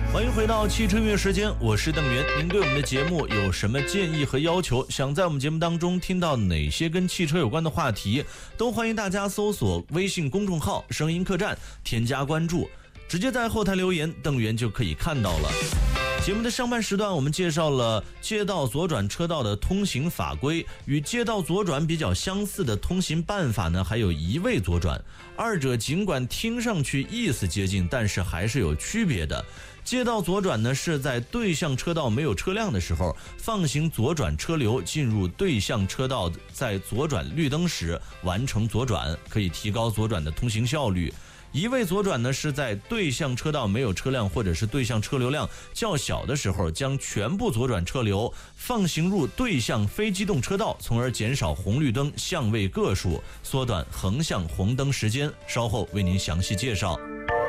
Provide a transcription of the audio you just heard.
欢迎回到汽车音乐时间，我是邓源。您对我们的节目有什么建议和要求？想在我们节目当中听到哪些跟汽车有关的话题，都欢迎大家搜索微信公众号声音客栈，添加关注，直接在后台留言，邓源就可以看到了。节目的上半时段，我们介绍了街道左转车道的通行法规，与街道左转比较相似的通行办法呢，还有一味左转。二者尽管听上去意思接近，但是还是有区别的。街道左转呢，是在对向车道没有车辆的时候，放行左转车流进入对向车道，在左转绿灯时完成左转，可以提高左转的通行效率。一味左转呢，是在对向车道没有车辆或者是对向车流量较小的时候，将全部左转车流放行入对向非机动车道，从而减少红绿灯相位个数，缩短横向红灯时间。稍后为您详细介绍。